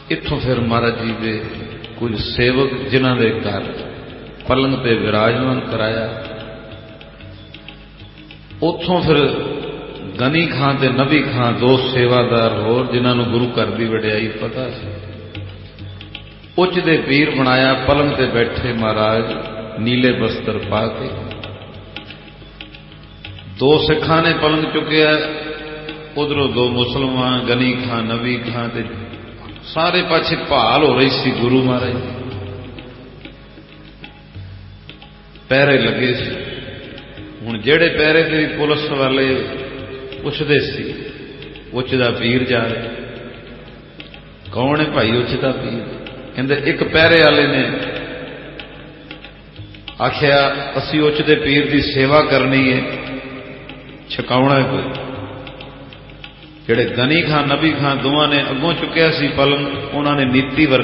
इत्थों फिर महाराज जी के कुछ सेवक जिन्हां दे घर पलंग पे विराजमान कराया। उथों फिर गनी खां ते नबी खां दो सेवादार होर जिन्होंने गुरु घर की वडियाई पता सी, उच्च दे पीर बनाया। पलंग ते बैठे महाराज नीले बस्तर पा के। दो सिखां ने पलंग चुकया, उधरों दो मुसलमान गनी खां नबी खां ते सारे पाछे भाल हो रही सी गुरु महाराज। पैरे लगे सी। हुण जेड़े पैरे ते पुलिस वाले पुछदे सी, उच्च दा पीर जा रहे, कौन है भाई उच्च दा पीर? कहंदे एक पैरे वाले ने आख्या असी उच्च दे पीर की सेवा करनी है, छकाउणा कोई। जेड़े गनी खां नबी खां दोवां ने अगों चुकिया सी पलंग, उन्होंने नीति